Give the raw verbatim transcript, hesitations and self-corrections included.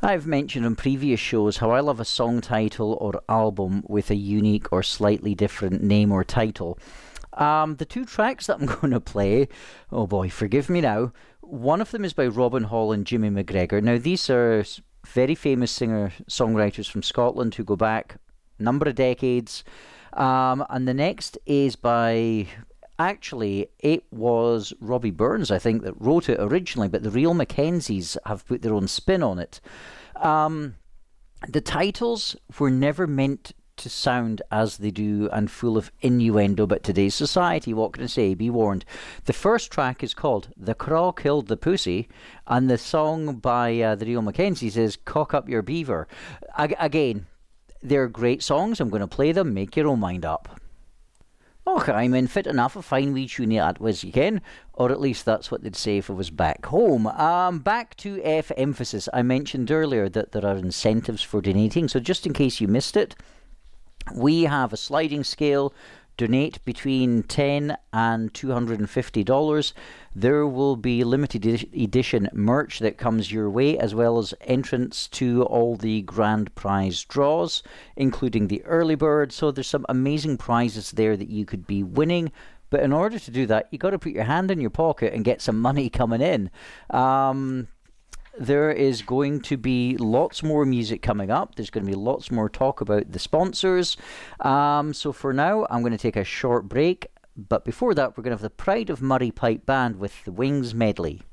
I've mentioned on previous shows how I love a song title or album with a unique or slightly different name or title. Um, the two tracks that I'm going to play, oh boy, forgive me now. One of them is by Robin Hall and Jimmy McGregor. Now, these are very famous singer-songwriters from Scotland who go back a number of decades. Um, and the next is by... Actually, it was Robbie Burns, I think, that wrote it originally, but the Real Mackenzies have put their own spin on it. Um, the titles were never meant to sound as they do and full of innuendo, but today's society, what can I say, be warned. The first track is called The Craw Killed the Pussy, and the song by uh, the Real Mackenzies is Cock Up Your Beaver. A- again, they're great songs. I'm going to play them. Make your own mind up. Och, I'm in fit enough, a fine wee tune that was, you ken, or at least that's what they'd say if I was back home. Um, back to F emphasis. I mentioned earlier that there are incentives for donating, so just in case you missed it, we have a sliding scale. Donate between ten dollars and two hundred fifty dollars. There will be limited edition merch that comes your way, as well as entrance to all the grand prize draws, including the early bird. So there's some amazing prizes there that you could be winning. But in order to do that, you got to put your hand in your pocket and get some money coming in. Um... There is going to be lots more music coming up. There's going to be lots more talk about the sponsors. Um, so for now, I'm going to take a short break. But before that, we're going to have the Pride of Murray Pipe Band with the Wings Medley.